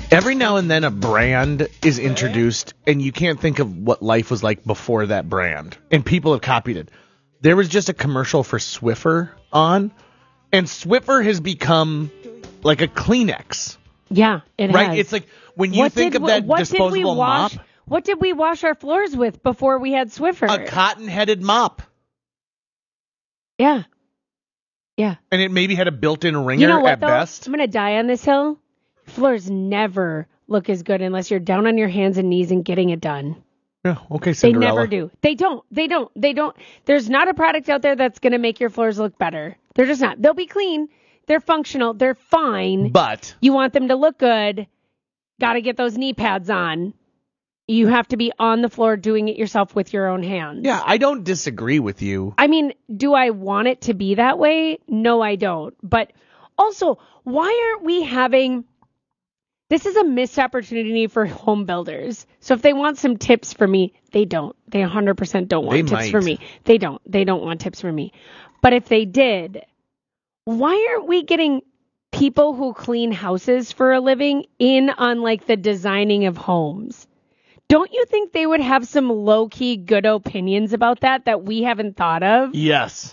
Every now and then a brand is introduced, and you can't think of what life was like before that brand. And people have copied it. There was just a commercial for Swiffer on, and Swiffer has become like a Kleenex. Yeah, it right? has. It's like when you think of that disposable mop. What did we wash our floors with before we had Swiffer? A cotton-headed mop. Yeah. Yeah. And it maybe had a built-in ringer you know what, at though? best. I'm going to die on this hill. Floors never look as good unless you're down on your hands and knees and getting it done. Yeah, okay, Cinderella. They never do. They don't. There's not a product out there that's going to make your floors look better. They're just not. They'll be clean. They're functional. They're fine. But you want them to look good. Got to get those knee pads on. You have to be on the floor doing it yourself with your own hands. Yeah, I don't disagree with you. I mean, do I want it to be that way? No, I don't. But also, why aren't we having... This is a missed opportunity for home builders. So if they want some tips from me, they don't. They 100% don't want tips from me. They don't. They don't want tips from me. But if they did, why aren't we getting people who clean houses for a living in on like the designing of homes? Don't you think they would have some low-key good opinions about that we haven't thought of? Yes.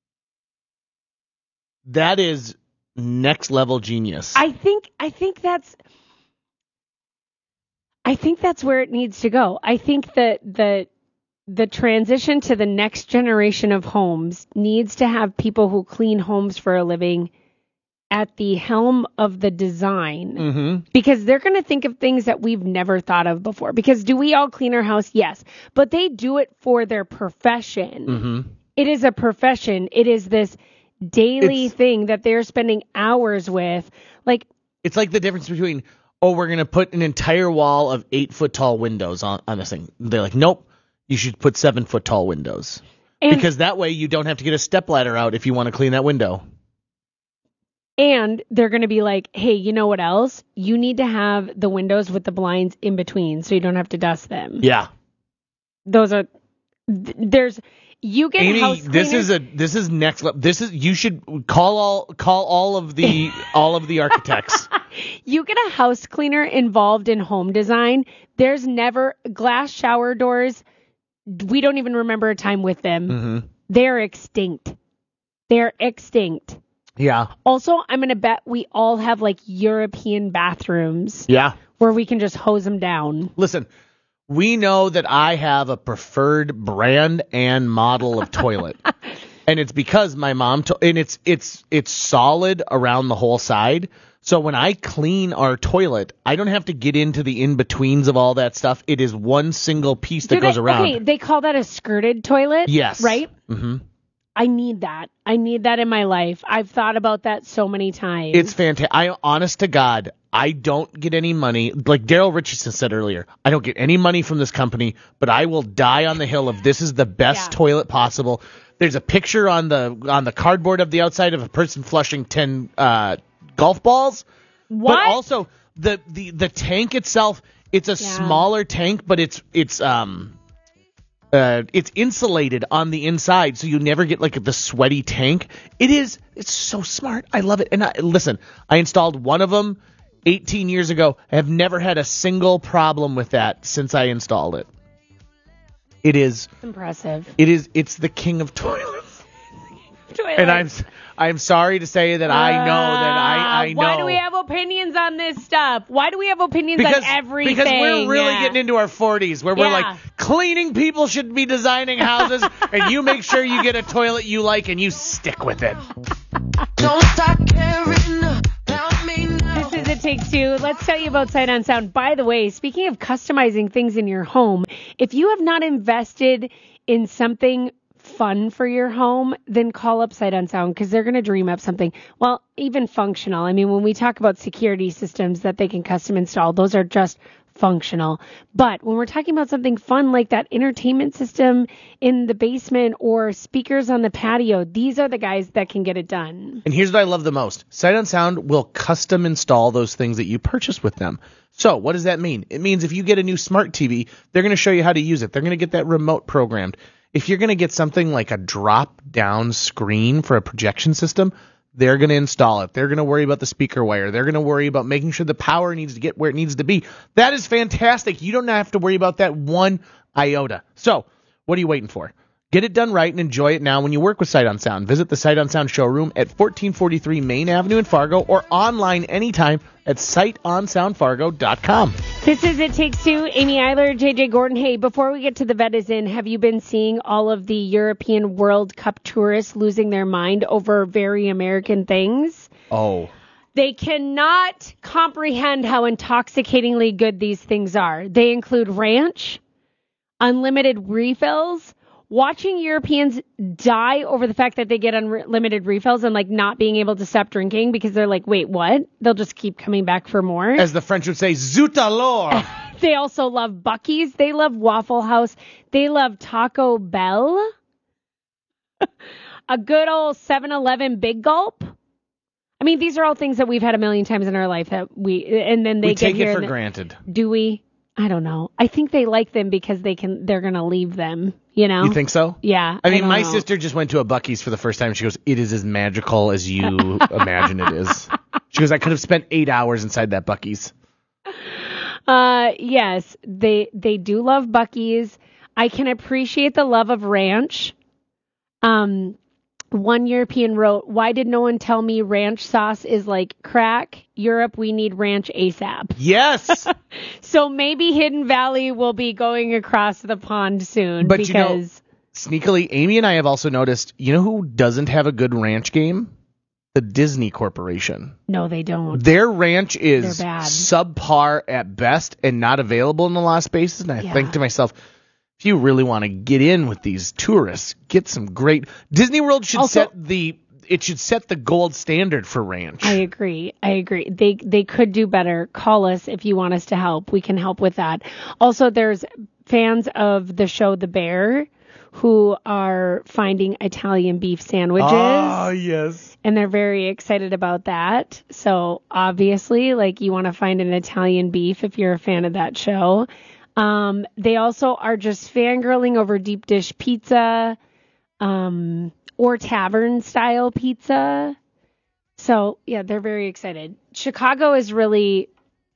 That is next level genius. I think that's where it needs to go. I think that the transition to the next generation of homes needs to have people who clean homes for a living at the helm of the design, because they're going to think of things that we've never thought of before. Because do we all clean our house? Yes. But they do it for their profession. It is a profession. It is this daily thing that they're spending hours with. Like, it's like the difference between, we're going to put an entire wall of 8-foot tall windows on this thing. They're like, nope, you should put 7-foot tall windows. Because that way you don't have to get a stepladder out if you want to clean that window. And they're going to be like, hey, you know what else? You need to have the windows with the blinds in between so you don't have to dust them. Yeah. You get Amy, house cleaners. This is next level. You should call all of the architects. You get a house cleaner involved in home design. There's never glass shower doors. We don't even remember a time with them. They're extinct. Yeah. Also, I'm going to bet we all have like European bathrooms. Yeah. Where we can just hose them down. Listen, we know that I have a preferred brand and model of toilet. And it's because my mom and it's solid around the whole side. So when I clean our toilet, I don't have to get into the in-betweens of all that stuff. It is one single piece that goes around. Okay, they call that a skirted toilet? Yes. Right? I need that. I need that in my life. I've thought about that so many times. It's fantastic. Honest to God, I don't get any money. Like Daryl Richardson said earlier, I don't get any money from this company, but I will die on the hill of this is the best toilet possible. There's a picture on the cardboard of the outside of a person flushing 10 golf balls. What? But also the tank itself, it's a smaller tank, but it's insulated on the inside, so you never get like the sweaty tank. It's so smart. I love it. And listen, I installed one of them 18 years ago. I have never had a single problem with that since I installed it. It is impressive. It's the king of toilets. And I'm sorry to say that I know that I know. Why do we have opinions on this stuff? Why do we have opinions on everything? Because we're really getting into our 40s where we're like, cleaning people should be designing houses, and you make sure you get a toilet you like and you stick with it. Don't stop caring about me now. This is It Takes Two. Let's tell you about Sight on Sound. By the way, speaking of customizing things in your home, if you have not invested in something fun for your home, then call up Sight on Sound because they're going to dream up something. Well, even functional. I mean, when we talk about security systems that they can custom install, those are just functional. But when we're talking about something fun like that entertainment system in the basement or speakers on the patio, these are the guys that can get it done. And here's what I love the most. Sight on Sound will custom install those things that you purchase with them. So what does that mean? It means if you get a new smart TV, they're going to show you how to use it. They're going to get that remote programmed. If you're going to get something like a drop-down screen for a projection system, They're going to install it. They're going to worry about the speaker wire. They're going to worry about making sure the power needs to get where it needs to be. That is fantastic. You don't have to worry about that one iota. So, what are you waiting for? Get it done right and enjoy it now when you work with Sight on Sound. Visit the Sight on Sound showroom at 1443 Main Avenue in Fargo or online anytime at sightonsoundfargo.com. This is It Takes Two. Amy Eiler, JJ Gordon. Hey, before we get to the vet is in, have you been seeing all of the European World Cup tourists losing their mind over very American things? Oh. They cannot comprehend how intoxicatingly good these things are. They include ranch, unlimited refills. Watching Europeans die over the fact that they get unlimited refills and like not being able to stop drinking because they're like, wait, what? They'll just keep coming back for more. As the French would say, zut alors. They also love Buc-ee's. They love Waffle House. They love Taco Bell. A good old 7-Eleven Big Gulp. I mean, these are all things that we've had a million times in our life that and then they we get take here it for granted. Do we? I don't know. I think they like them because they're going to leave them, you know? You think so? Yeah. I mean, my sister just went to a Buc-ee's for the first time. She goes, it is as magical as you imagine it is. She goes, I could have spent 8 hours inside that Buc-ee's. Yes, they do love Buc-ee's. I can appreciate the love of ranch. One European wrote, why did no one tell me ranch sauce is like crack? Europe, we need ranch ASAP. Yes. So maybe Hidden Valley will be going across the pond soon. But because sneakily, Amy and I have also noticed, you know who doesn't have a good ranch game? The Disney Corporation. No, they don't. Their ranch is They're bad. subpar at best and not available in a lot of spaces. And I think to myself, if you really want to get in with these tourists, get some great Disney World should set the gold standard for ranch. I agree. They could do better. Call us if you want us to help. We can help with that. Also, there's fans of the show The Bear who are finding Italian beef sandwiches. Oh, yes. And they're very excited about that. So obviously, like, you want to find an Italian beef if you're a fan of that show. They also are just fangirling over deep dish pizza, or tavern style pizza. So yeah, they're very excited. Chicago is really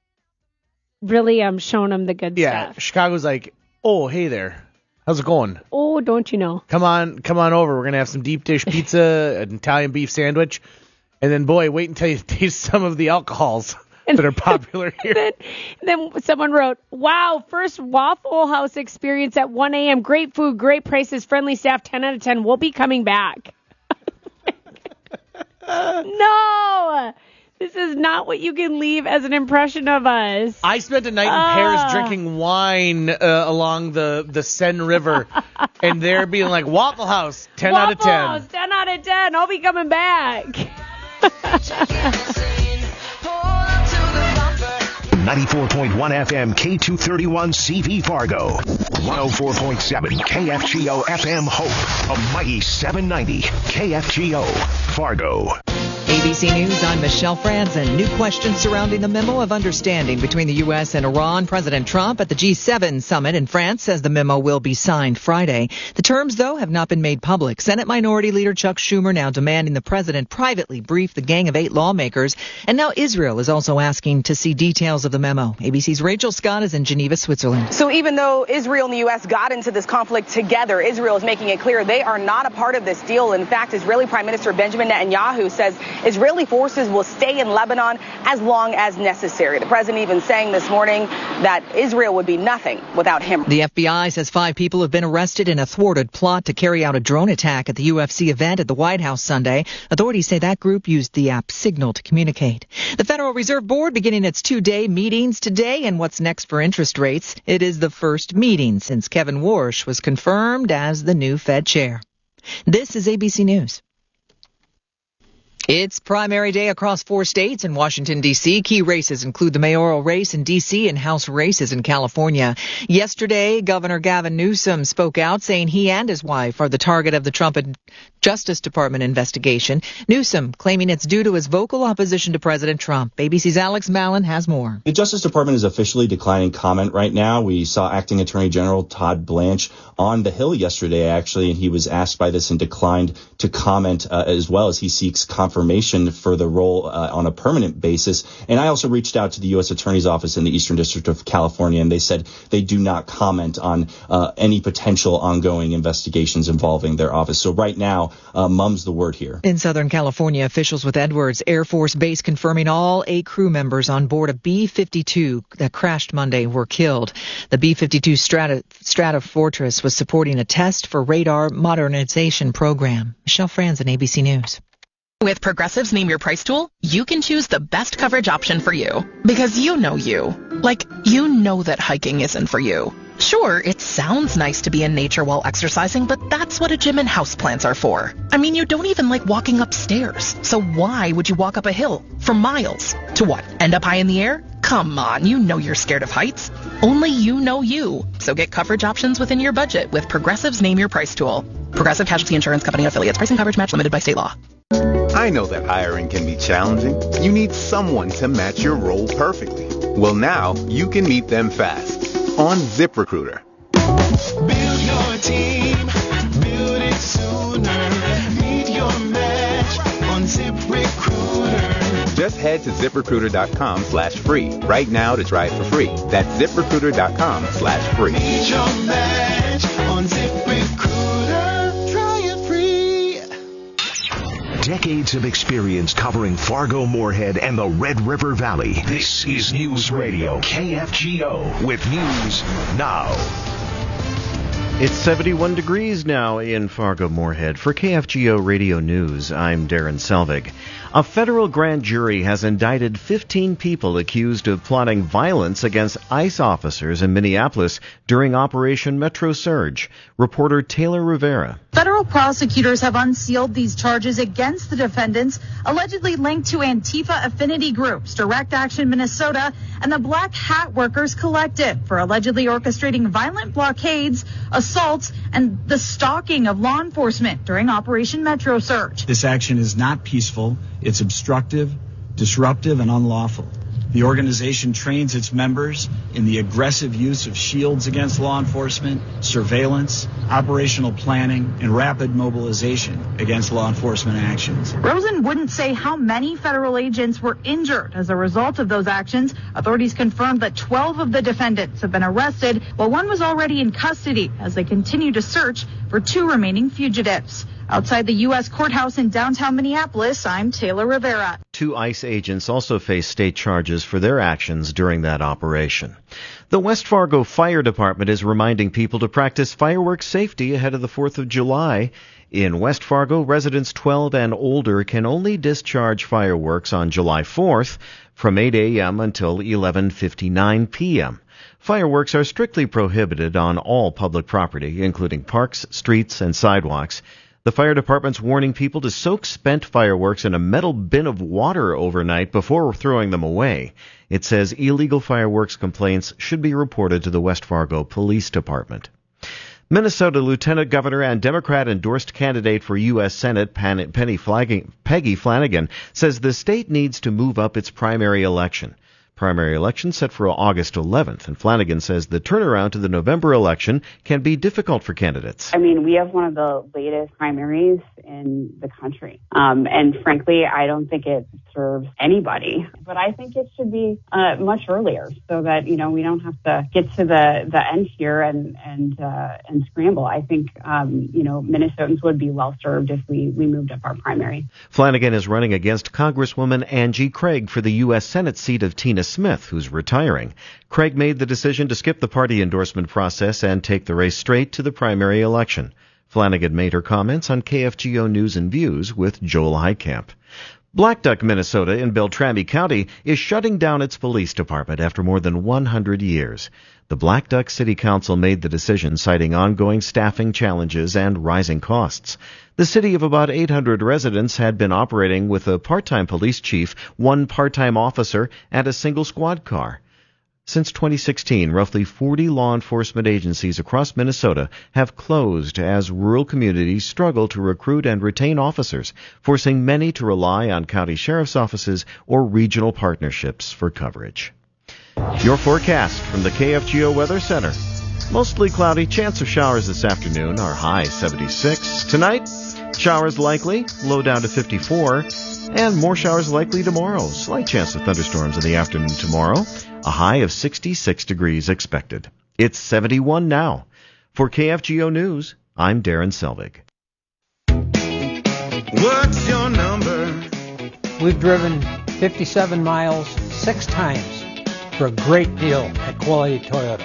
showing them the good stuff. Yeah, Chicago's like, oh, hey there. How's it going? Oh, don't you know? Come on over. We're going to have some deep dish pizza, an Italian beef sandwich. And then, boy, wait until you taste some of the alcohols that are popular here. Then someone wrote, wow, first Waffle House experience at 1 a.m. Great food, great prices, friendly staff, 10 out of 10. We'll be coming back. No, this is not what you can leave as an impression of us. I spent a night in Paris drinking wine along the Seine River, and they're being like, Waffle House, 10 out of 10. Waffle House, 10 out of 10. I'll be coming back. 94.1 FM K231 CV Fargo. 104.7 KFGO FM Hope. A mighty 790 KFGO Fargo. ABC News, I'm Michelle Franzen. New questions surrounding the memo of understanding between the U.S. and Iran. President Trump at the G7 summit in France says the memo will be signed Friday. The terms, though, have not been made public. Senate Minority Leader Chuck Schumer now demanding the president privately brief the gang of 8 lawmakers. And now Israel is also asking to see details of the memo. ABC's Rachel Scott is in Geneva, Switzerland. So even though Israel and the U.S. got into this conflict together, Israel is making it clear they are not a part of this deal. In fact, Israeli Prime Minister Benjamin Netanyahu says Israeli forces will stay in Lebanon as long as necessary. The president even saying this morning that Israel would be nothing without him. The FBI says 5 people have been arrested in a thwarted plot to carry out a drone attack at the UFC event at the White House Sunday. Authorities say that group used the app Signal to communicate. The Federal Reserve Board beginning its 2-day meetings today, and what's next for interest rates? It is the first meeting since Kevin Warsh was confirmed as the new Fed chair. This is ABC News. It's primary day across 4 states and Washington, D.C. Key races include the mayoral race in D.C. and House races in California. Yesterday, Governor Gavin Newsom spoke out saying he and his wife are the target of the Trump Justice Department investigation. Newsom claiming it's due to his vocal opposition to President Trump. ABC's Alex Mallon has more. The Justice Department is officially declining comment right now. We saw Acting Attorney General Todd Blanche on the Hill yesterday, actually, and he was asked by this and declined to comment as well as he seeks confirmation confirmation for the role on a permanent basis. And I also reached out to the U.S. Attorney's Office in the Eastern District of California, and they said they do not comment on any potential ongoing investigations involving their office. So right now, mum's the word here. In Southern California, officials with Edwards Air Force Base confirming all 8 crew members on board a B-52 that crashed Monday were killed. The B-52 Strata Fortress was supporting a test for radar modernization program. Michelle Franzen, ABC News. With Progressive's Name Your Price tool, you can choose the best coverage option for you. Because you know you. Like, you know that hiking isn't for you. Sure, it sounds nice to be in nature while exercising, but that's what a gym and houseplants are for. I mean, you don't even like walking upstairs. So why would you walk up a hill for miles? To what? End up high in the air? Come on, you know you're scared of heights. Only you know you. So get coverage options within your budget with Progressive's Name Your Price tool. Progressive Casualty Insurance Company affiliates. Price and coverage match limited by state law. I know that hiring can be challenging. You need someone to match your role perfectly. Well, now you can meet them fast on ZipRecruiter. Build your team, build it sooner. Meet your match on ZipRecruiter. Just head to ZipRecruiter.com/free right now to try it for free. That's ZipRecruiter.com/free. Meet your match on ZipRecruiter. Try it free. Decades of experience covering Fargo, Moorhead, and the Red River Valley. This is News Radio KFGO with news now. It's 71 degrees now in Fargo, Moorhead. For KFGO Radio News, I'm Darren Selvig. A federal grand jury has indicted 15 people accused of plotting violence against ICE officers in Minneapolis during Operation Metro Surge. Reporter Taylor Rivera. Federal prosecutors have unsealed these charges against the defendants, allegedly linked to Antifa affinity groups, Direct Action Minnesota, and the Black Hat Workers Collective for allegedly orchestrating violent blockades, assaults, and the stalking of law enforcement during Operation Metro Surge. This action is not peaceful. It's obstructive, disruptive, and unlawful. The organization trains its members in the aggressive use of shields against law enforcement, surveillance, operational planning, and rapid mobilization against law enforcement actions. Rosen wouldn't say how many federal agents were injured as a result of those actions. Authorities confirmed that 12 of the defendants have been arrested, while one was already in custody as they continue to search for 2 remaining fugitives. Outside the U.S. courthouse in downtown Minneapolis, I'm Taylor Rivera. 2 ICE agents also face state charges for their actions during that operation. The West Fargo Fire Department is reminding people to practice fireworks safety ahead of the 4th of July. In West Fargo, residents 12 and older can only discharge fireworks on July 4th from 8 a.m. until 11:59 p.m. Fireworks are strictly prohibited on all public property, including parks, streets, and sidewalks. The fire department's warning people to soak spent fireworks in a metal bin of water overnight before throwing them away. It says illegal fireworks complaints should be reported to the West Fargo Police Department. Minnesota Lieutenant Governor and Democrat-endorsed candidate for U.S. Senate Peggy Flanagan says the state needs to move up its primary election. Primary election set for August 11th, and Flanagan says the turnaround to the November election can be difficult for candidates. I mean, we have one of the latest primaries in the country, and frankly, I don't think it serves anybody. But I think it should be much earlier, so that we don't have to get to the end here and scramble. I think Minnesotans would be well served if we moved up our primary. Flanagan is running against Congresswoman Angie Craig for the U.S. Senate seat of Tina Smith, who's retiring. Craig made the decision to skip the party endorsement process and take the race straight to the primary election. Flanagan made her comments on KFGO News and Views with Joel Heitkamp. Black Duck, Minnesota, in Beltrami County, is shutting down its police department after more than 100 years. The Black Duck City Council made the decision, citing ongoing staffing challenges and rising costs. The city of about 800 residents had been operating with a part-time police chief, 1 part-time officer, and a single squad car. Since 2016, roughly 40 law enforcement agencies across Minnesota have closed as rural communities struggle to recruit and retain officers, forcing many to rely on county sheriff's offices or regional partnerships for coverage. Your forecast from the KFGO Weather Center. Mostly cloudy, chance of showers this afternoon, our high 76. Tonight, Showers likely, low down to 54. And more showers likely tomorrow. Slight chance of thunderstorms in the afternoon tomorrow. A high of 66 degrees expected. It's 71 now. For KFGO News, I'm Darren Selvig. What's your number? We've driven 57 miles 6 times for a great deal at Quality Toyota.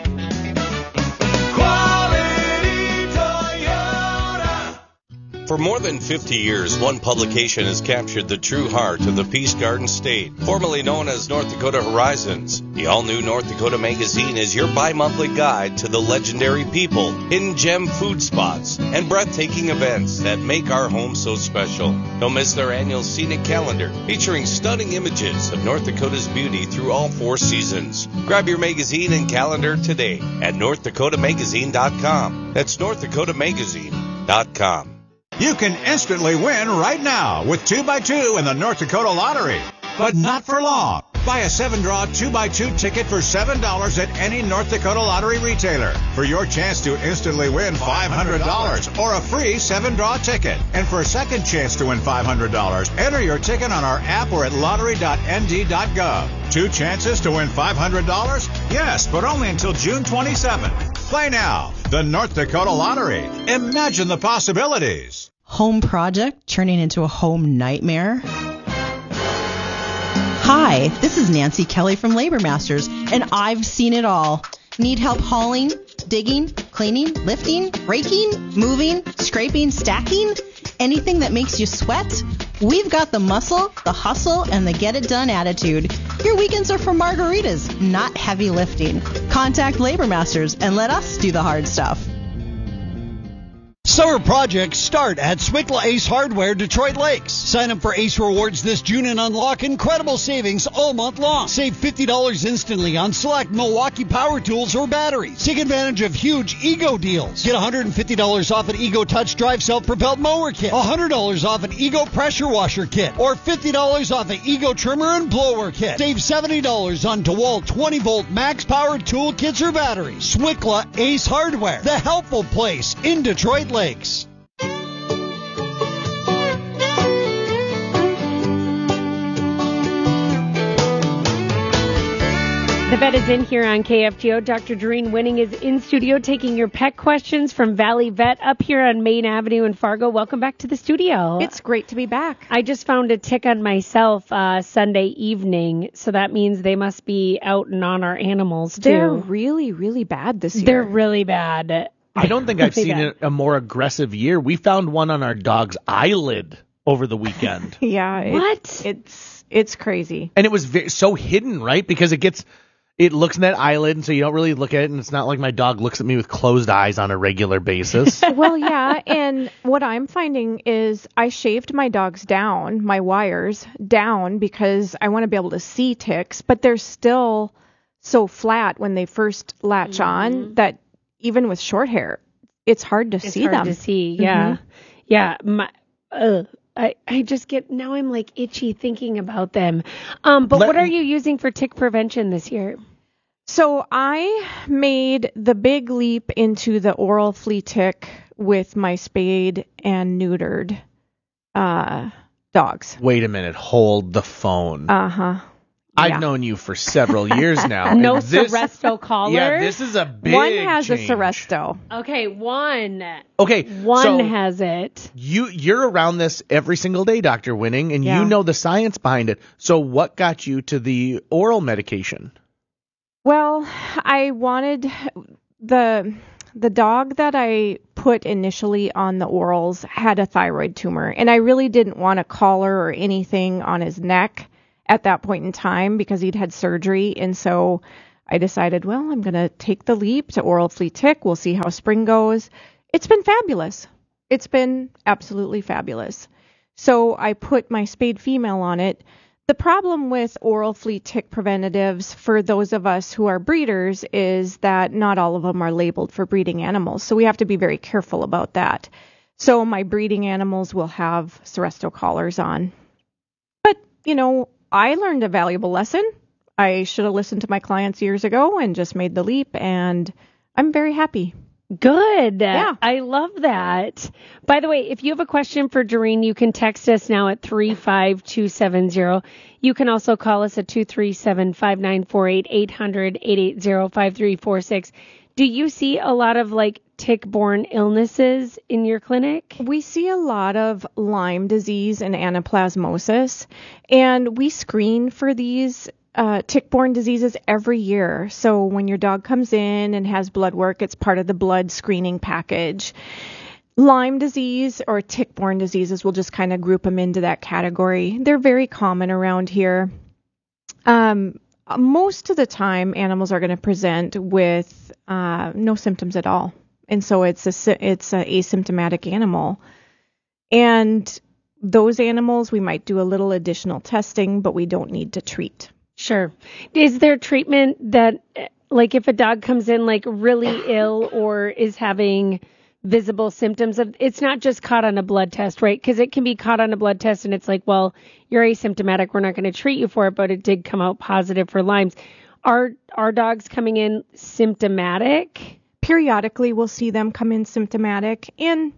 For more than 50 years, one publication has captured the true heart of the Peace Garden State, formerly known as North Dakota Horizons. The all-new North Dakota Magazine is your bi-monthly guide to the legendary people, hidden gem food spots, and breathtaking events that make our home so special. Don't miss their annual scenic calendar, featuring stunning images of North Dakota's beauty through all 4 seasons. Grab your magazine and calendar today at NorthDakotaMagazine.com. That's NorthDakotaMagazine.com. You can instantly win right now with 2x2 in the North Dakota Lottery. But not for long. Buy a 7-draw 2x2 ticket for $7 at any North Dakota Lottery retailer for your chance to instantly win $500 or a free 7-draw ticket. And for a second chance to win $500, enter your ticket on our app or at lottery.nd.gov. 2 chances to win $500? Yes, but only until June 27th. Play now. The North Dakota Lottery. Imagine the possibilities. Home project turning into a home nightmare? Hi, this is Nancy Kelly from Labor Masters, and I've seen it all. Need help hauling, digging, cleaning, lifting, raking, moving, scraping, stacking? Anything that makes you sweat? We've got the muscle, the hustle, and the get-it-done attitude. Your weekends are for margaritas, not heavy lifting. Contact Labor Masters and let us do the hard stuff. Summer projects start at Swickla Ace Hardware, Detroit Lakes. Sign up for Ace Rewards this June and unlock incredible savings all month long. Save $50 instantly on select Milwaukee power tools or batteries. Take advantage of huge Ego deals. Get $150 off an Ego Touch Drive self-propelled mower kit, $100 off an Ego pressure washer kit, or $50 off an Ego trimmer and blower kit. Save $70 on DeWalt 20-volt max power tool kits or batteries. Swickla Ace Hardware, the helpful place in Detroit Lakes. The vet is in here on KFGO. Dr. Doreen Winning is in studio taking your pet questions from Valley Vet up here on Main Avenue in Fargo. Welcome back to the studio. It's great to be back. I just found a tick on myself Sunday evening, so that means they must be out and on our animals, too. They're really, really bad this year. They're really bad. I don't think I've seen a more aggressive year. We found one on our dog's eyelid over the weekend. Yeah. It's crazy. And it was so hidden, right? Because it looks in that eyelid, and so you don't really look at it, and it's not like my dog looks at me with closed eyes on a regular basis. Well, yeah, and what I'm finding is I shaved my dogs down, my wires down, because I want to be able to see ticks, but they're still so flat when they first latch on that even with short hair, it's hard to see them. It's hard to see, yeah. Yeah, I just now I'm like itchy thinking about them. But what are you using for tick prevention this year? So I made the big leap into the oral flea tick with my spayed and neutered dogs. Wait a minute. Hold the phone. Uh-huh. I've known you for several years now. No Seresto collar? Yeah, this is a big One has change. a Seresto. Okay, one. Okay, one has it. You're around this every single day, Dr. Winning, and you know the science behind it. So what got you to the oral medication? Well, I wanted the dog that I put initially on the orals had a thyroid tumor, and I really didn't want a collar or anything on his neck at that point in time because he'd had surgery. And so I decided, well, I'm going to take the leap to oral flea tick. We'll see how spring goes. It's been fabulous. It's been absolutely fabulous. So I put my spayed female on it. The problem with oral flea tick preventatives for those of us who are breeders is that not all of them are labeled for breeding animals. So we have to be very careful about that. So my breeding animals will have Seresto collars on. But, I learned a valuable lesson. I should have listened to my clients years ago and just made the leap, and I'm very happy Good. Yeah. I love that. By the way, if you have a question for Doreen, you can text us now at 35270. You can also call us at 237-5948, 800-880-5346. Do you see a lot of like tick-borne illnesses in your clinic? We see a lot of Lyme disease and anaplasmosis, and we screen for these tick-borne diseases every year. So when your dog comes in and has blood work, it's part of the blood screening package. Lyme disease or tick-borne diseases, we'll just kind of group them into that category. They're very common around here. Most of the time, animals are going to present with no symptoms at all. And so it's a asymptomatic animal. And those animals, we might do a little additional testing, but we don't need to treat. Sure. Is there treatment that, like if a dog comes in like really ill or is having visible symptoms of, it's not just caught on a blood test, right? Because it can be caught on a blood test and it's like, well, you're asymptomatic. We're not going to treat you for it, but it did come out positive for Lyme's. Are dogs coming in symptomatic? Periodically, we'll see them come in symptomatic, and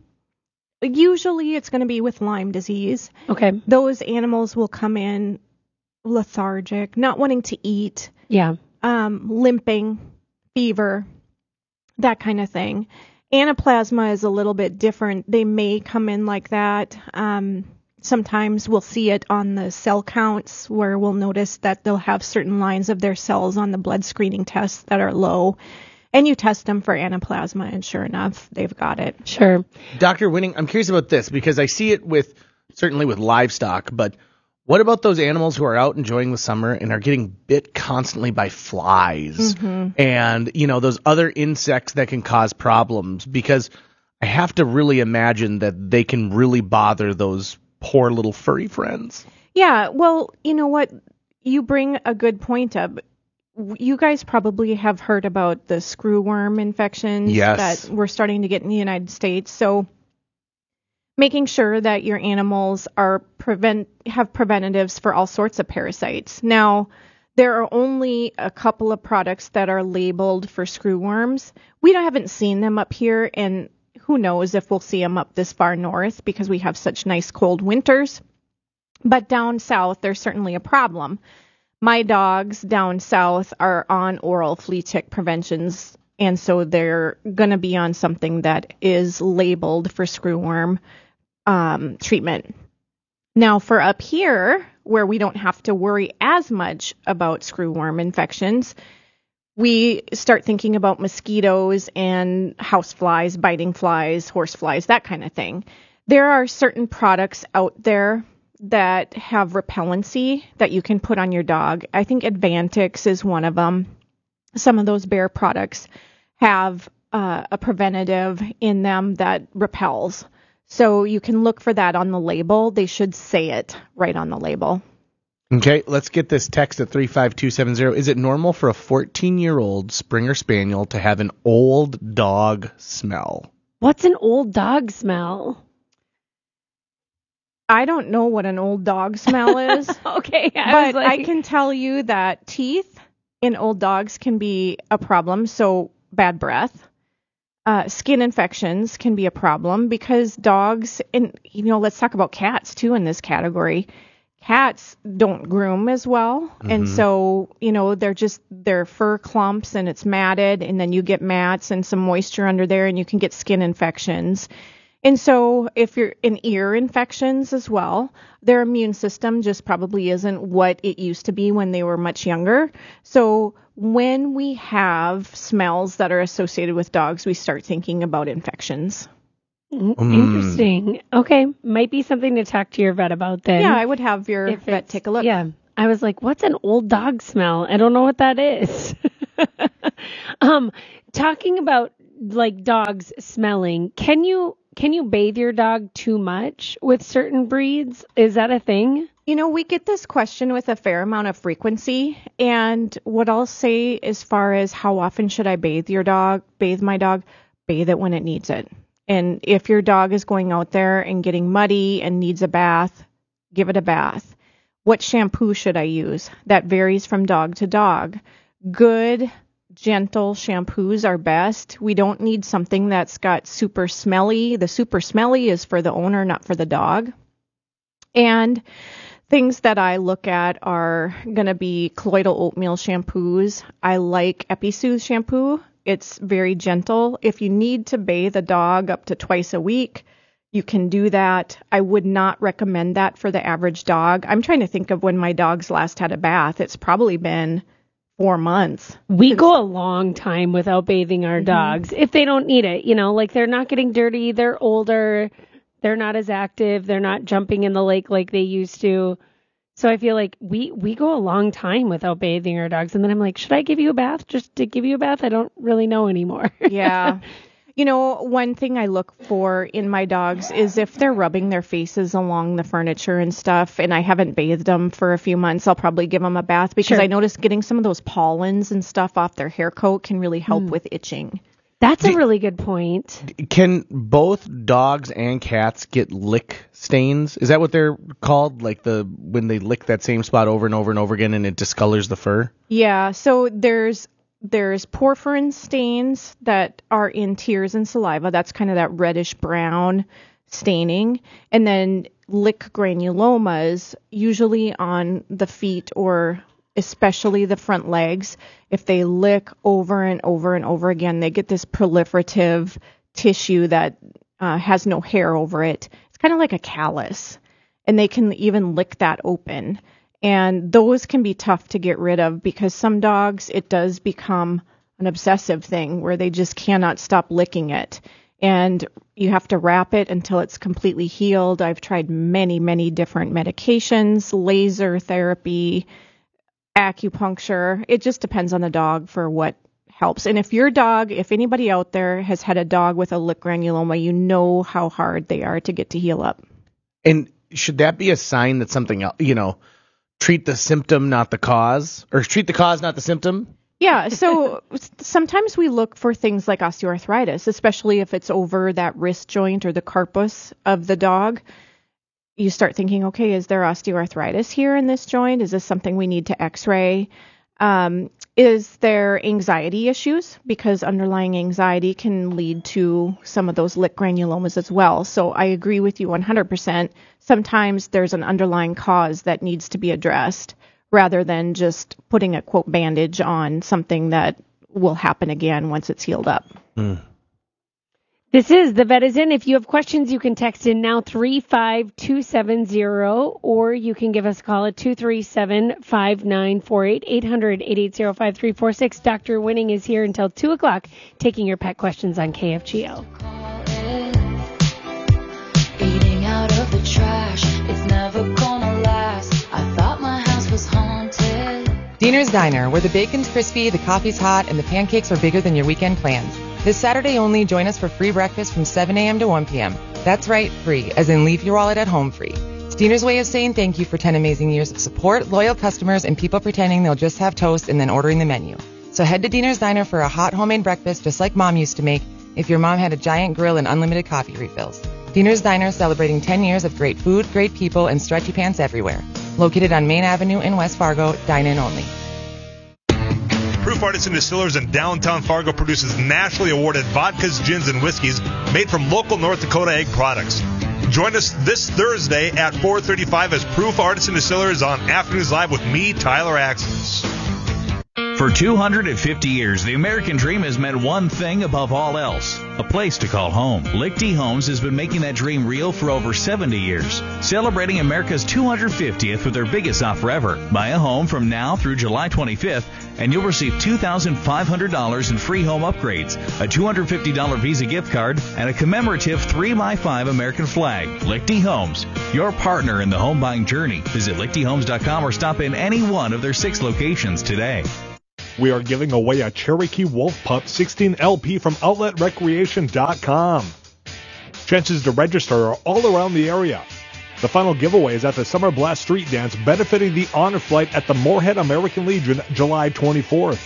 usually it's going to be with Lyme disease. Okay. Those animals will come in lethargic, not wanting to eat. Yeah. Limping, fever, that kind of thing. Anaplasma is a little bit different. They may come in like that. Sometimes we'll see it on the cell counts where we'll notice that they'll have certain lines of their cells on the blood screening tests that are low. And you test them for anaplasma, and sure enough, they've got it. Sure. Dr. Winning, I'm curious about this because I see it certainly with livestock, but what about those animals who are out enjoying the summer and are getting bit constantly by flies and, those other insects that can cause problems? Because I have to really imagine that they can really bother those poor little furry friends. Yeah, well, you know what? You bring a good point up. You guys probably have heard about the screwworm infections that we're starting to get in the United States. So making sure that your animals have preventatives for all sorts of parasites. Now, there are only a couple of products that are labeled for screwworms. We haven't seen them up here, and who knows if we'll see them up this far north because we have such nice cold winters. But down south, there's certainly a problem. My dogs down south are on oral flea tick preventions, and so they're going to be on something that is labeled for screwworm treatment. Now, for up here, where we don't have to worry as much about screwworm infections, we start thinking about mosquitoes and house flies, biting flies, horse flies, that kind of thing. There are certain products out there that have repellency that you can put on your dog. I think Advantix is one of them. Some of those Bayer products have a preventative in them that repels. So you can look for that on the label. They should say it right on the label. Okay, let's get this text at 35270. Is it normal for a 14-year-old Springer Spaniel to have an old dog smell? What's an old dog smell? I don't know what an old dog smell is. Okay. I can tell you that teeth in old dogs can be a problem. So bad breath. Skin infections can be a problem because dogs, and let's talk about cats too in this category. Cats don't groom as well. And so, they're fur clumps and it's matted, and then you get mats and some moisture under there and you can get skin infections. And so if you're in ear infections as well, their immune system just probably isn't what it used to be when they were much younger. So when we have smells that are associated with dogs, we start thinking about infections. Interesting. Okay. Might be something to talk to your vet about then. Yeah, I would have your vet take a look. Yeah. I was like, what's an old dog smell? I don't know what that is. Talking about like dogs smelling, can you bathe your dog too much with certain breeds? Is that a thing? We get this question with a fair amount of frequency. And what I'll say as far as how often should I bathe my dog, bathe it when it needs it. And if your dog is going out there and getting muddy and needs a bath, give it a bath. What shampoo should I use? That varies from dog to dog. Good gentle shampoos are best. We don't need something that's got super smelly. The super smelly is for the owner, not for the dog. And things that I look at are going to be colloidal oatmeal shampoos. I like Episoothe shampoo. It's very gentle. If you need to bathe a dog up to twice a week, you can do that. I would not recommend that for the average dog. I'm trying to think of when my dogs last had a bath. It's probably been 4 months. We go a long time without bathing our dogs if they don't need it. Like they're not getting dirty. They're older. They're not as active. They're not jumping in the lake like they used to. So I feel like we go a long time without bathing our dogs. And then I'm like, should I give you a bath just to give you a bath? I don't really know anymore. Yeah. One thing I look for in my dogs is if they're rubbing their faces along the furniture and stuff, and I haven't bathed them for a few months, I'll probably give them a bath because I notice getting some of those pollens and stuff off their hair coat can really help with itching. That's a really good point. Can both dogs and cats get lick stains? Is that what they're called? Like when they lick that same spot over and over and over again and it discolors the fur? Yeah, so there's porphyrin stains that are in tears and saliva. That's kind of that reddish brown staining. And then lick granulomas, usually on the feet or especially the front legs. If they lick over and over and over again, they get this proliferative tissue that has no hair over it. It's kind of like a callus. And they can even lick that open. And those can be tough to get rid of because some dogs, it does become an obsessive thing where they just cannot stop licking it. And you have to wrap it until it's completely healed. I've tried many, many different medications, laser therapy, acupuncture. It just depends on the dog for what helps. And if anybody out there has had a dog with a lick granuloma, you know how hard they are to get to heal up. And should that be a sign that something else, treat the symptom, not the cause, or treat the cause, not the symptom? Yeah, so sometimes we look for things like osteoarthritis, especially if it's over that wrist joint or the carpus of the dog. You start thinking, okay, is there osteoarthritis here in this joint? Is this something we need to x-ray? Is there anxiety issues? Because underlying anxiety can lead to some of those lick granulomas as well. So I agree with you 100%. Sometimes there's an underlying cause that needs to be addressed rather than just putting a, quote, bandage on something that will happen again once it's healed up. This is The Vet Is In. If you have questions, you can text in now 35270, or you can give us a call at 237-5948, 800-880-5346. Dr. Winning is here until 2 o'clock, taking your pet questions on KFGO. Eating out of the trash, it's never gonna last. I thought my house was haunted. Diener's Diner, where the bacon's crispy, the coffee's hot, and the pancakes are bigger than your weekend plans. This Saturday only, join us for free breakfast from 7 a.m. to 1 p.m. That's right, free, as in leave your wallet at home free. It's Diener's way of saying thank you for 10 amazing years of support, loyal customers, and people pretending they'll just have toast and then ordering the menu. So head to Diener's Diner for a hot homemade breakfast just like Mom used to make if your mom had a giant grill and unlimited coffee refills. Diener's Diner celebrating 10 years of great food, great people, and stretchy pants everywhere. Located on Main Avenue in West Fargo, dine-in only. Proof Artisan Distillers in downtown Fargo produces nationally awarded vodkas, gins, and whiskeys made from local North Dakota egg products. Join us this Thursday at 4:35 as Proof Artisan Distillers on Afternoons Live with me, Tyler Axels. For 250 years, the American dream has meant one thing above all else: a place to call home. Lichty Homes has been making that dream real for over 70 years, celebrating America's 250th with their biggest offer ever. Buy a home from now through July 25th, and you'll receive $2,500 in free home upgrades, a $250 Visa gift card, and a commemorative 3x5 American flag. Lichty Homes, your partner in the home buying journey. Visit lichtyhomes.com or stop in any one of their 6 locations today. We are giving away a Cherokee Wolf Pup 16 LP from OutletRecreation.com. Chances to register are all around the area. The final giveaway is at the Summer Blast Street Dance benefiting the Honor Flight at the Moorhead American Legion, July 24th.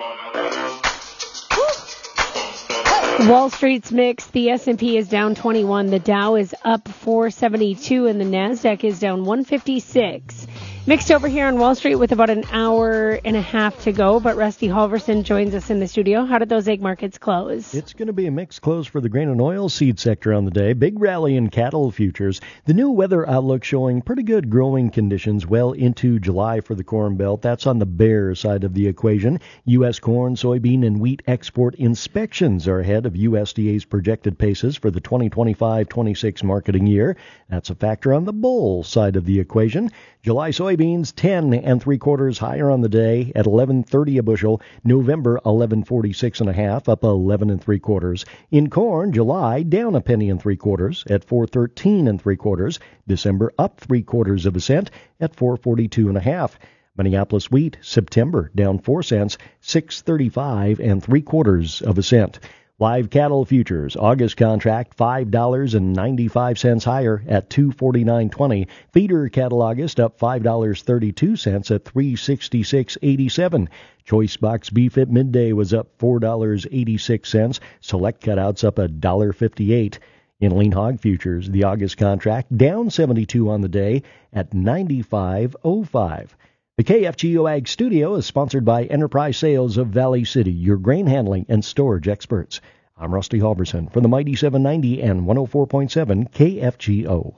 Wall Street's mixed. The S&P is down 21. The Dow is up 472, and the NASDAQ is down 156. Mixed over here on Wall Street with about an hour and a half to go, but Rusty Halverson joins us in the studio. How did those egg markets close? It's going to be a mixed close for the grain and oil seed sector on the day. Big rally in cattle futures. The new weather outlook showing pretty good growing conditions well into July for the Corn Belt. That's on the bear side of the equation. U.S. corn, soybean, and wheat export inspections are ahead of USDA's projected paces for the 2025-26 marketing year. That's a factor on the bull side of the equation. July soybeans 10 3/4 higher on the day at $11.30 a bushel. November 11.46 1/2, up 11 3/4. In corn, July down a penny and 3/4 at 4.13 3/4. December up 3/4 cent at 4.42 1/2. Minneapolis wheat, September down 4 cents, 6.35 3/4 cent. Live cattle futures, August contract $5.95 higher at $249.20. Feeder cattle August up $5.32 at $366.87. Choice box beef at midday was up $4.86. Select cutouts up $1.58. In lean hog futures, the August contract down 72 on the day at $95.05. The KFGO Ag Studio is sponsored by Enterprise Sales of Valley City, your grain handling and storage experts. I'm Rusty Halverson from the Mighty 790 and 104.7 KFGO.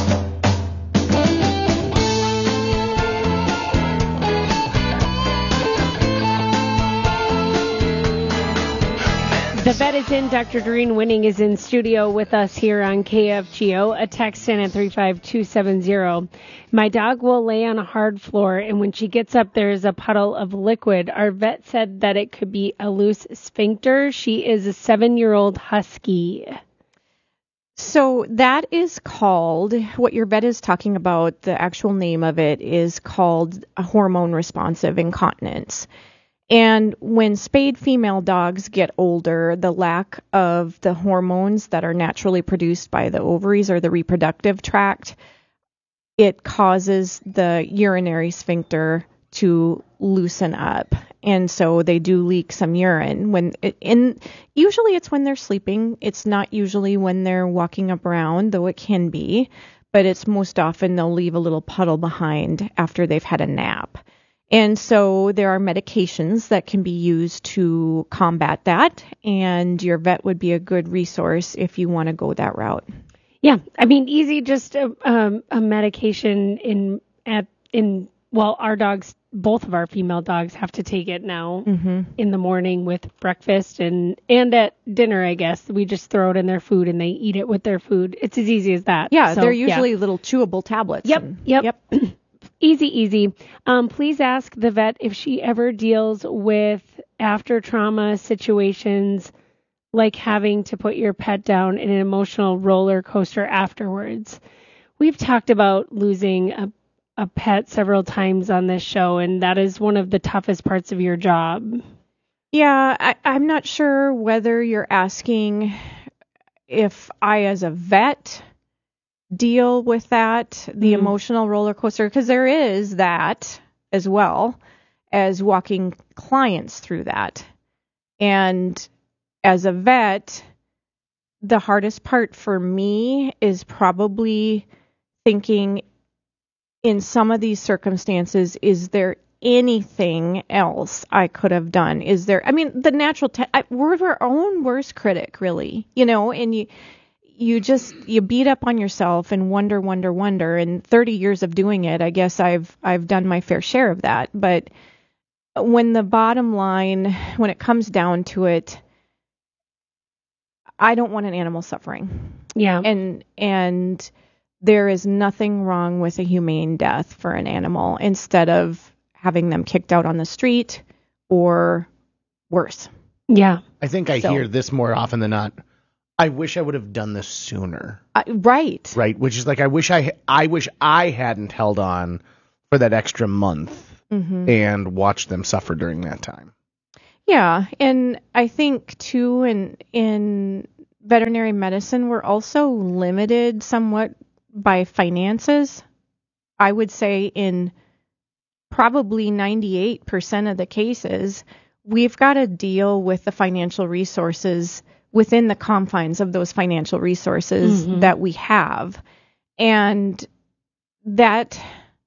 The vet is in. Dr. Doreen Winning is in studio with us here on KFGO. A text in at 35270. My dog will lay on a hard floor, and when she gets up, there is a puddle of liquid. Our vet said that it could be a loose sphincter. She is a 7-year-old husky. So that is called, what your vet is talking about, the actual name of it is called a hormone-responsive incontinence. And when spayed female dogs get older, the lack of the hormones that are naturally produced by the ovaries or the reproductive tract, it causes the urinary sphincter to loosen up. And so they do leak some urine. Usually it's when they're sleeping. It's not usually when they're walking up around, though it can be. But it's most often they'll leave a little puddle behind after they've had a nap. And so there are medications that can be used to combat that, and your vet would be a good resource if you want to go that route. Yeah, I mean, easy, just a medication our dogs, both of our female dogs have to take it now in the morning with breakfast and at dinner, I guess. We just throw it in their food and they eat it with their food. It's as easy as that. Yeah, so, they're usually little chewable tablets. Yep. Easy. Please ask the vet if she ever deals with after trauma situations like having to put your pet down in an emotional roller coaster afterwards. We've talked about losing a pet several times on this show, and that is one of the toughest parts of your job. Yeah, I'm not sure whether you're asking if I, as a vet, deal with that, the emotional roller coaster, because there is that as well as walking clients through that. And as a vet, the hardest part for me is probably thinking in some of these circumstances, is there anything else I could have done? Is there, the natural, we're our own worst critic, really, and you beat up on yourself and wonder. And 30 years of doing it, I guess I've done my fair share of that. But when the bottom line, when it comes down to it, I don't want an animal suffering. Yeah. And there is nothing wrong with a humane death for an animal instead of having them kicked out on the street or worse. Yeah. I think I hear this more often than not. I wish I would have done this sooner. Right. Which is like, I wish I hadn't held on for that extra month and watched them suffer during that time. Yeah. And I think too, in veterinary medicine, we're also limited somewhat by finances. I would say in probably 98% of the cases, we've got to deal with the financial resources within the confines of those financial resources that we have. And that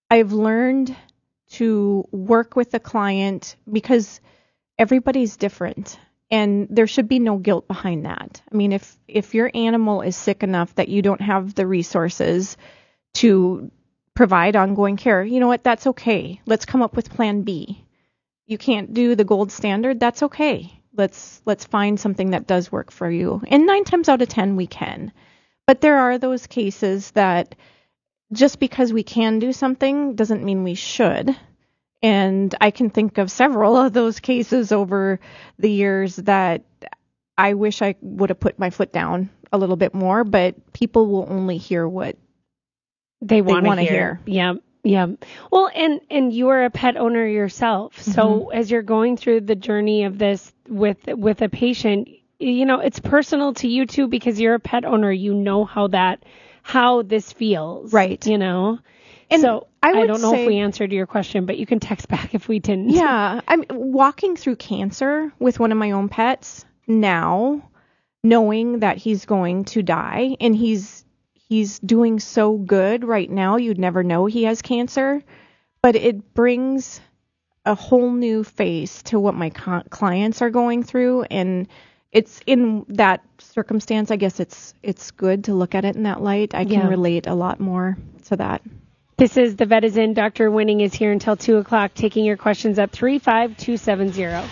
I've learned to work with the client because everybody's different. And there should be no guilt behind that. I mean, if your animal is sick enough that you don't have the resources to provide ongoing care, you know what? That's okay. Let's come up with plan B. You can't do the gold standard. That's okay. Let's find something that does work for you. And 9 times out of 10, we can. But there are those cases that just because we can do something doesn't mean we should. And I can think of several of those cases over the years that I wish I would have put my foot down a little bit more, but people will only hear what they want to hear. Yeah. Well, and you are a pet owner yourself. So as you're going through the journey of this with a patient, you know, it's personal to you too, because you're a pet owner. You know how this feels. Right. You know? And so I don't know if we answered your question, but you can text back if we didn't. Yeah. I'm walking through cancer with one of my own pets now, knowing that he's going to die, and he's doing so good right now. You'd never know he has cancer, but it brings a whole new face to what my clients are going through. And it's in that circumstance, I guess it's good to look at it in that light. I can relate a lot more to that. This is The Vet is In. Dr. Winning is here until 2 o'clock, taking your questions at 35270.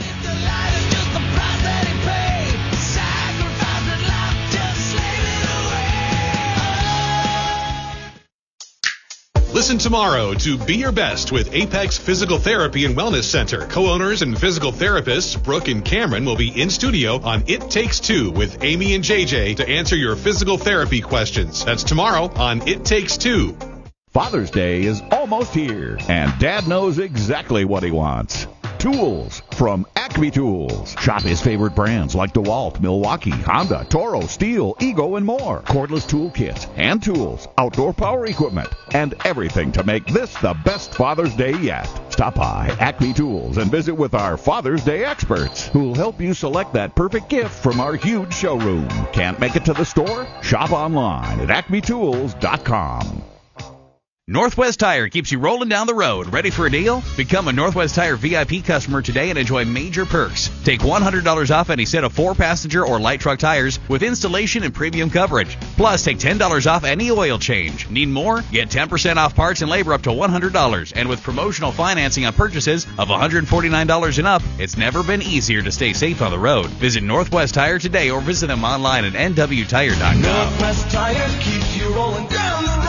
Listen tomorrow to Be Your Best with Apex Physical Therapy and Wellness Center. Co-owners and physical therapists Brooke and Cameron will be in studio on It Takes Two with Amy and JJ to answer your physical therapy questions. That's tomorrow on It Takes Two. Father's Day is almost here, and Dad knows exactly what he wants. Tools from Acme Tools. Shop his favorite brands like DeWalt, Milwaukee, Honda, Toro, Steel, Ego, and more. Cordless tool kits, hand tools, outdoor power equipment, and everything to make this the best Father's Day yet. Stop by Acme Tools and visit with our Father's Day experts who'll help you select that perfect gift from our huge showroom. Can't make it to the store? Shop online at acmetools.com. Northwest Tire keeps you rolling down the road. Ready for a deal? Become a Northwest Tire VIP customer today and enjoy major perks. Take $100 off any set of 4-passenger or light truck tires with installation and premium coverage. Plus, take $10 off any oil change. Need more? Get 10% off parts and labor up to $100. And with promotional financing on purchases of $149 and up, it's never been easier to stay safe on the road. Visit Northwest Tire today or visit them online at nwtire.com. Northwest Tire keeps you rolling down the road.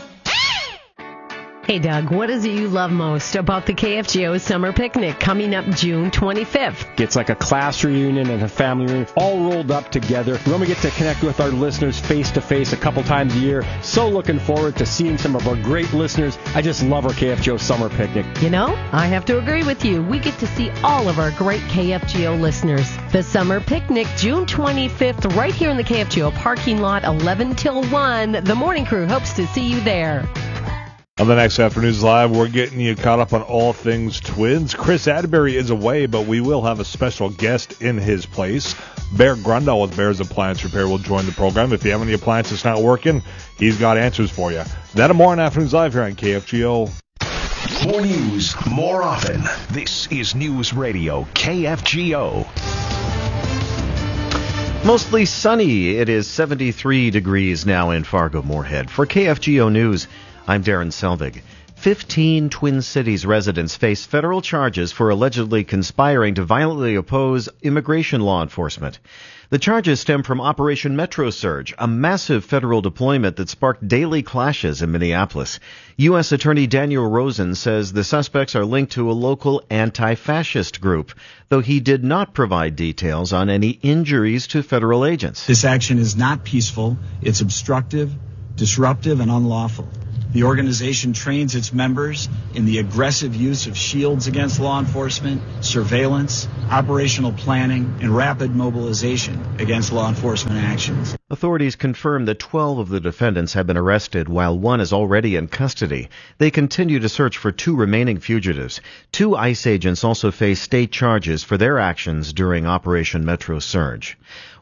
Hey, Doug, what is it you love most about the KFGO Summer Picnic coming up June 25th? It's like a class reunion and a family reunion all rolled up together. We're going to get to connect with our listeners face-to-face a couple times a year. So looking forward to seeing some of our great listeners. I just love our KFGO Summer Picnic. You know, I have to agree with you. We get to see all of our great KFGO listeners. The Summer Picnic, June 25th, right here in the KFGO parking lot, 11 till 1. The morning crew hopes to see you there. On the next Afternoons Live, we're getting you caught up on all things Twins. Chris Atterbury is away, but we will have a special guest in his place. Bear Grundle with Bear's Appliance Repair will join the program. If you have any appliance that's not working, he's got answers for you. That and more on Afternoons Live here on KFGO. More news, more often. This is News Radio KFGO. Mostly sunny. It is 73 degrees now in Fargo-Moorhead. For KFGO News, I'm Darren Selvig. 15 Twin Cities residents face federal charges for allegedly conspiring to violently oppose immigration law enforcement. The charges stem from Operation Metro Surge, a massive federal deployment that sparked daily clashes in Minneapolis. U.S. Attorney Daniel Rosen says the suspects are linked to a local anti-fascist group, though he did not provide details on any injuries to federal agents. This action is not peaceful. It's obstructive, disruptive, and unlawful. The organization trains its members in the aggressive use of shields against law enforcement, surveillance, operational planning, and rapid mobilization against law enforcement actions. Authorities confirm that 12 of the defendants have been arrested, while one is already in custody. They continue to search for 2 remaining fugitives. 2 ICE agents also face state charges for their actions during Operation Metro Surge.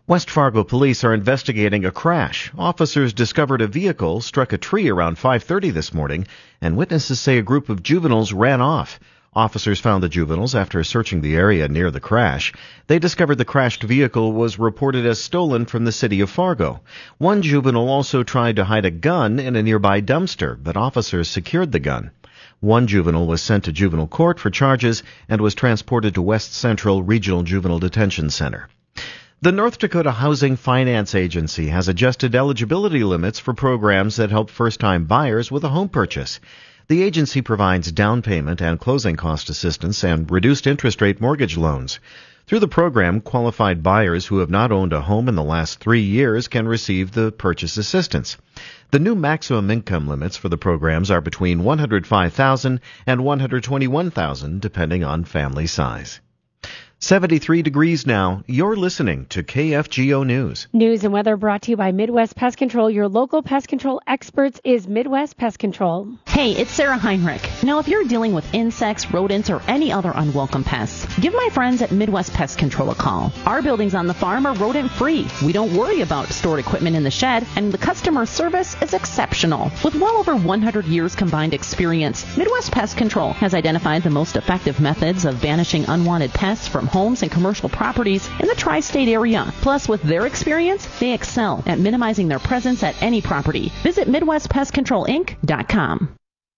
West Fargo police are investigating a crash. Officers discovered a vehicle struck a tree around 5:30 this morning, and witnesses say a group of juveniles ran off. Officers found the juveniles after searching the area near the crash. They discovered the crashed vehicle was reported as stolen from the city of Fargo. One juvenile also tried to hide a gun in a nearby dumpster, but officers secured the gun. One juvenile was sent to juvenile court for charges and was transported to West Central Regional Juvenile Detention Center. The North Dakota Housing Finance Agency has adjusted eligibility limits for programs that help first-time buyers with a home purchase. The agency provides down payment and closing cost assistance and reduced interest rate mortgage loans. Through the program, qualified buyers who have not owned a home in the last 3 years can receive the purchase assistance. The new maximum income limits for the programs are between $105,000 and $121,000, depending on family size. 73 degrees now. You're listening to KFGO News. News and weather brought to you by Midwest Pest Control. Your local pest control experts is Midwest Pest Control. Hey, it's Sarah Heinrich. Now, if you're dealing with insects, rodents, or any other unwelcome pests, give my friends at Midwest Pest Control a call. Our buildings on the farm are rodent-free. We don't worry about stored equipment in the shed, and the customer service is exceptional. With well over 100 years combined experience, Midwest Pest Control has identified the most effective methods of banishing unwanted pests from homes and commercial properties in the tri-state area. Plus, with their experience, they excel at minimizing their presence at any property. Visit MidwestPestControlInc.com.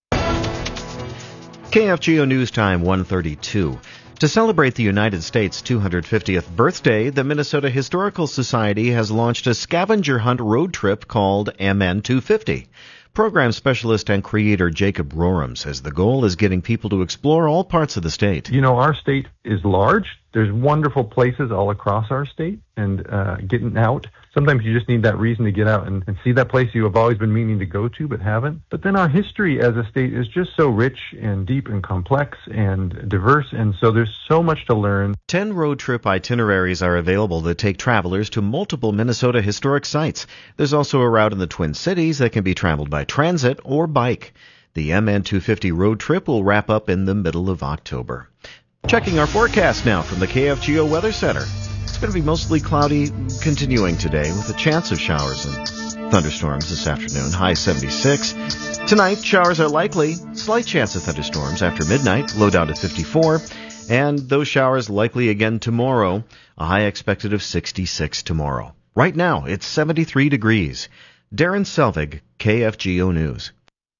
KFGO News Time 1:32. To celebrate the United States' 250th birthday, the Minnesota Historical Society has launched a scavenger hunt road trip called MN250. Program specialist and creator Jacob Roram says the goal is getting people to explore all parts of the state. You know, our state is large. There's wonderful places all across our state, and getting out. Sometimes you just need that reason to get out and see that place you have always been meaning to go to but haven't. But then our history as a state is just so rich and deep and complex and diverse, and so there's so much to learn. 10 road trip itineraries are available that take travelers to multiple Minnesota historic sites. There's also a route in the Twin Cities that can be traveled by transit or bike. The MN250 road trip will wrap up in the middle of October. Checking our forecast now from the KFGO Weather Center. It's going to be mostly cloudy continuing today with a chance of showers and thunderstorms this afternoon, high 76. Tonight, showers are likely, slight chance of thunderstorms after midnight, low down to 54. And those showers likely again tomorrow, a high expected of 66 tomorrow. Right now, it's 73 degrees. Darren Selvig, KFGO News.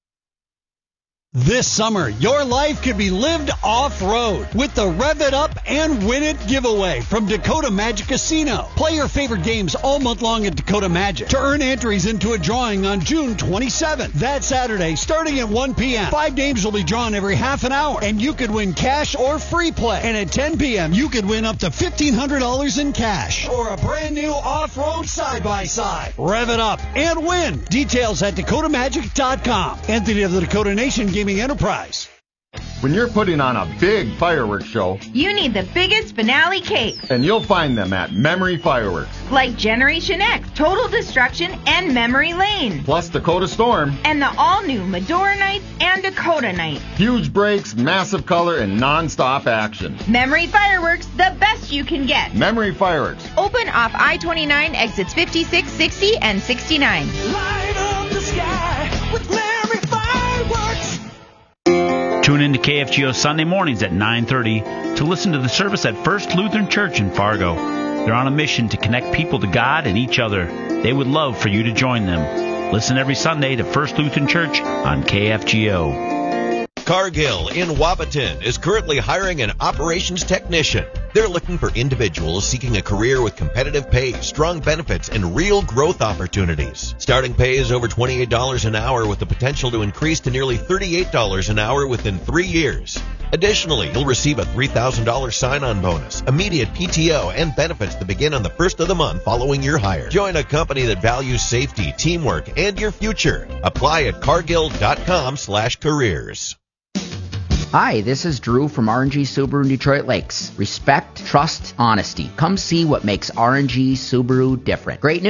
This summer, your life could be lived off-road with the Rev It Up and Win It giveaway from Dakota Magic Casino. Play your favorite games all month long at Dakota Magic to earn entries into a drawing on June 27th. That Saturday, starting at 1 p.m., 5 games will be drawn every half an hour, and you could win cash or free play. And at 10 p.m., you could win up to $1,500 in cash or a brand new off-road side-by-side. Rev it up and win. Details at DakotaMagic.com. Entity of the Dakota Nation Gaming Enterprise. When you're putting on a big fireworks show, you need the biggest finale cake. And you'll find them at Memory Fireworks. Like Generation X, Total Destruction, and Memory Lane. Plus Dakota Storm. And the all-new Medora Nights and Dakota Nights. Huge breaks, massive color, and non-stop action. Memory Fireworks, the best you can get. Memory Fireworks. Open off I-29, exits 56, 60, and 69. Light up the sky with Memory Fireworks. Tune in to KFGO Sunday mornings at 9:30 to listen to the service at First Lutheran Church in Fargo. They're on a mission to connect people to God and each other. They would love for you to join them. Listen every Sunday to First Lutheran Church on KFGO. Cargill in Wabaton is currently hiring an operations technician. They're looking for individuals seeking a career with competitive pay, strong benefits, and real growth opportunities. Starting pay is over $28 an hour with the potential to increase to nearly $38 an hour within 3 years. Additionally, you'll receive a $3,000 sign-on bonus, immediate PTO, and benefits that begin on the first of the month following your hire. Join a company that values safety, teamwork, and your future. Apply at cargill.com/careers. Hi, this is Drew from RNG Subaru in Detroit Lakes. Respect, trust, honesty. Come see what makes RNG Subaru different. Great news.